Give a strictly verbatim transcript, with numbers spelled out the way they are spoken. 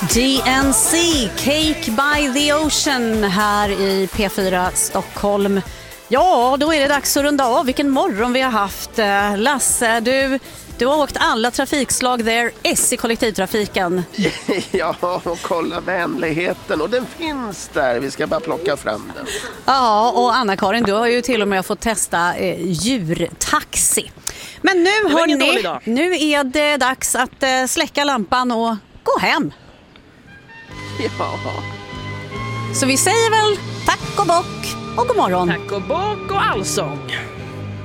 D N C, Cake by the Ocean här i P fyra Stockholm. Ja, då är det dags att runda av. Vilken morgon vi har haft. Lasse, du, du har åkt alla trafikslag där, S i kollektivtrafiken. Ja, och kolla vänligheten. Och den finns där, vi ska bara plocka fram den. Ja, och Anna-Karin, du har ju till och med fått testa eh, djurtaxi. Men nu, hörni, nu är det dags att eh, släcka lampan och gå hem. Ja. Så vi säger väl tack och bock och god morgon. Tack och bock och allsång.